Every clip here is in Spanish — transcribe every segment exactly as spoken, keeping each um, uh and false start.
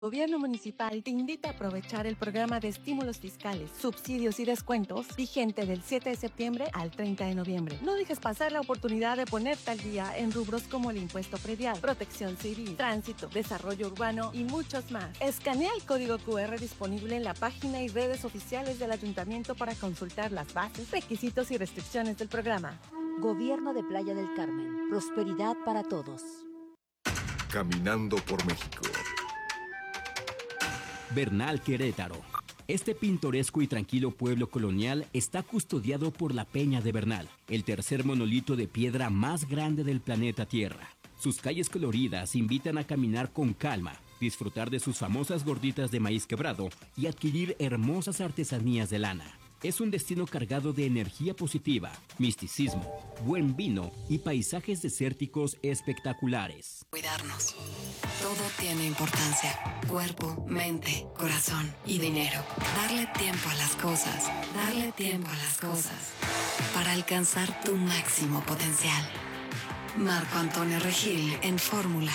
Gobierno Municipal te invita a aprovechar el programa de estímulos fiscales, subsidios y descuentos vigente del siete de septiembre al treinta de noviembre. No dejes pasar la oportunidad de ponerte al día en rubros como el impuesto predial, protección civil, tránsito, desarrollo urbano y muchos más. Escanea el código cu erre disponible en la página y redes oficiales del Ayuntamiento para consultar las bases, requisitos y restricciones del programa. Gobierno de Playa del Carmen. Prosperidad para todos. Caminando por México. Bernal, Querétaro. Este pintoresco y tranquilo pueblo colonial está custodiado por la Peña de Bernal, el tercer monolito de piedra más grande del planeta Tierra. Sus calles coloridas invitan a caminar con calma, disfrutar de sus famosas gorditas de maíz quebrado y adquirir hermosas artesanías de lana. Es un destino cargado de energía positiva, misticismo, buen vino y paisajes desérticos espectaculares. Cuidarnos. Todo tiene importancia. Cuerpo, mente, corazón y dinero. Darle tiempo a las cosas. Darle tiempo a las cosas. Para alcanzar tu máximo potencial. Marco Antonio Regil en Fórmula.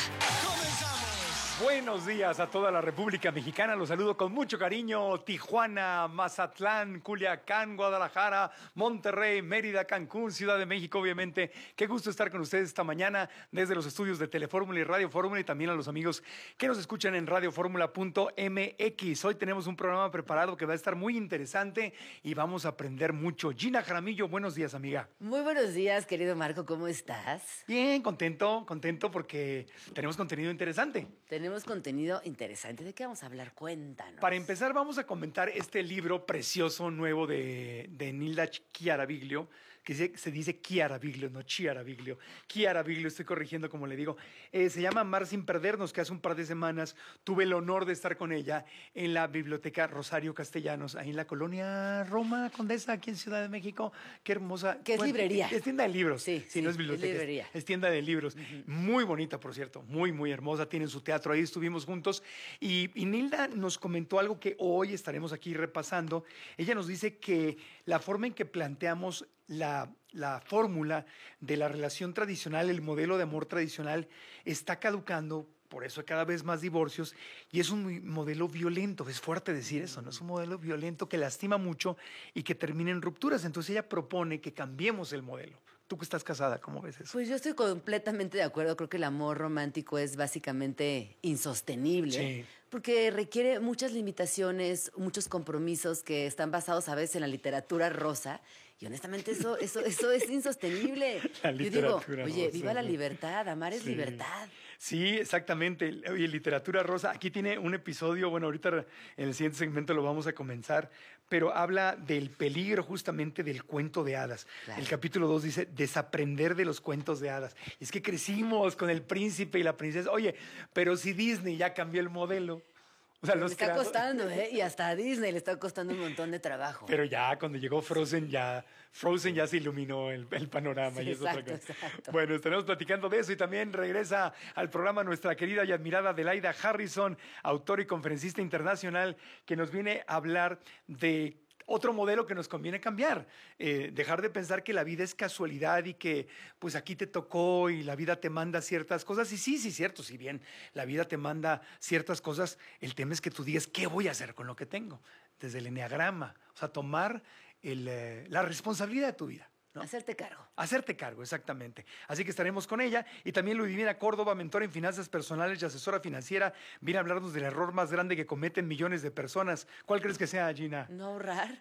Buenos días a toda la República Mexicana. Los saludo con mucho cariño. Tijuana, Mazatlán, Culiacán, Guadalajara, Monterrey, Mérida, Cancún, Ciudad de México, obviamente. Qué gusto estar con ustedes esta mañana desde los estudios de Telefórmula y Radio Fórmula y también a los amigos que nos escuchan en radio fórmula punto eme equis. Hoy tenemos un programa preparado que va a estar muy interesante y vamos a aprender mucho. Gina Jaramillo, buenos días, amiga. Muy buenos días, querido Marco. ¿Cómo estás? Bien, contento, contento porque tenemos contenido interesante. Tenemos contenido interesante. ¿De qué vamos a hablar? Cuéntanos. Para empezar, vamos a comentar este libro precioso, nuevo de, de Nilda Chiaraviglio, que se, se dice Chiaraviglio, no Chiaraviglio. Chiaraviglio, estoy corrigiendo como le digo. Eh, se llama Amar sin perdernos, que hace un par de semanas tuve el honor de estar con ella en la Biblioteca Rosario Castellanos, ahí en la colonia Roma Condesa, aquí en Ciudad de México. Qué hermosa. Que es bueno, librería. Es tienda de libros. Sí, sí, sí, no es biblioteca. Es librería. Es, es tienda de libros. Uh-huh. Muy bonita, por cierto. Muy, muy hermosa. Tienen su teatro. Ahí estuvimos juntos. Y, y Nilda nos comentó algo que hoy estaremos aquí repasando. Ella nos dice que la forma en que planteamos la, la fórmula de la relación tradicional, el modelo de amor tradicional, está caducando. Por eso hay cada vez más divorcios y es un modelo violento. Es fuerte decir eso, ¿no? Es un modelo violento que lastima mucho y que termina en rupturas. Entonces ella propone que cambiemos el modelo. Tú que estás casada, ¿cómo ves eso? Pues yo estoy completamente de acuerdo. Creo que el amor romántico es básicamente insostenible. Sí. Porque requiere muchas limitaciones, muchos compromisos que están basados a veces en la literatura rosa. Y honestamente eso, eso, eso es insostenible. La literatura Yo digo, oye, rosa, viva la libertad, amar es sí. libertad. Sí, exactamente. Oye, literatura rosa. Aquí tiene un episodio, bueno, ahorita en el siguiente segmento lo vamos a comenzar, pero habla del peligro justamente del cuento de hadas. Claro. El capítulo dos dice, desaprender de los cuentos de hadas. Y es que crecimos con el príncipe y la princesa. Oye, pero si Disney ya cambió el modelo. O sea, le los está creadores... costando, ¿eh? Y hasta a Disney le está costando un montón de trabajo. Pero ya, cuando llegó Frozen, ya Frozen ya se iluminó el, el panorama. Sí, y es exacto, otra cosa. Exacto. Bueno, estaremos platicando de eso y también regresa al programa nuestra querida y admirada Adelaida Harrison, autora y conferencista internacional, que nos viene a hablar de otro modelo que nos conviene cambiar, eh, dejar de pensar que la vida es casualidad y que pues aquí te tocó y la vida te manda ciertas cosas. Y sí, sí, cierto, si bien la vida te manda ciertas cosas, el tema es que tú digas, ¿qué voy a hacer con lo que tengo? Desde el eneagrama, o sea, tomar el, eh, la responsabilidad de tu vida. ¿No? Hacerte cargo. Hacerte cargo, exactamente. Así que estaremos con ella. Y también Ludmila Córdoba, mentora en finanzas personales y asesora financiera, viene a hablarnos del error más grande que cometen millones de personas. ¿Cuál crees que sea, Gina? No ahorrar.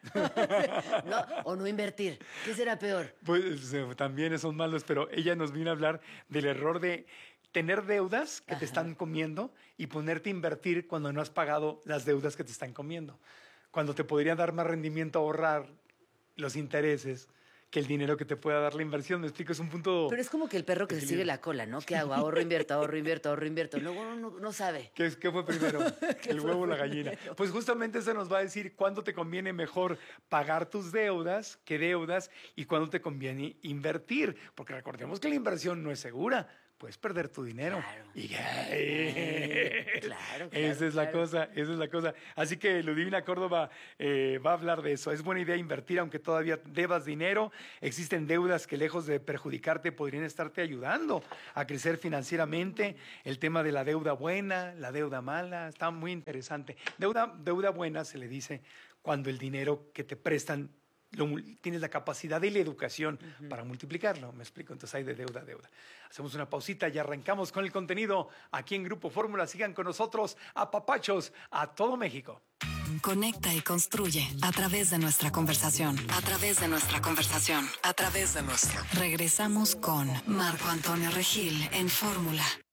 no, o no invertir. ¿Qué será peor? Pues eh, también son malos, pero ella nos viene a hablar del error de tener deudas que Ajá. te están comiendo y ponerte a invertir cuando no has pagado las deudas que te están comiendo. Cuando te podría dar más rendimiento ahorrar los intereses que el dinero que te pueda dar la inversión. ¿Me explico? Es un punto... Pero es como que el perro que se sigue la cola, ¿no? ¿Qué hago? Ahorro, invierto, ahorro, invierto, ahorro, invierto. Luego no, no, no sabe. ¿Qué, ¿Qué fue primero? ¿El huevo o la gallina? Primero? Pues justamente eso nos va a decir cuándo te conviene mejor pagar tus deudas, qué deudas, y cuándo te conviene invertir. Porque recordemos que la inversión no es segura. puedes perder tu dinero. Claro. Y, claro, claro, esa es la claro. cosa, esa es la cosa. Así que Ludivina Córdoba eh, va a hablar de eso. Es buena idea invertir aunque todavía debas dinero. Existen deudas que lejos de perjudicarte podrían estarte ayudando a crecer financieramente. El tema de la deuda buena, la deuda mala, está muy interesante. Deuda, deuda buena se le dice cuando el dinero que te prestan lo, tienes la capacidad y la educación uh-huh. para multiplicarlo, me explico, entonces hay de deuda a deuda. Hacemos una pausita y arrancamos con el contenido aquí en Grupo Fórmula. Sigan con nosotros, apapachos a todo México. Conecta y construye a través de nuestra conversación, a través de nuestra conversación, a través de nuestra. Regresamos con Marco Antonio Regil en Fórmula.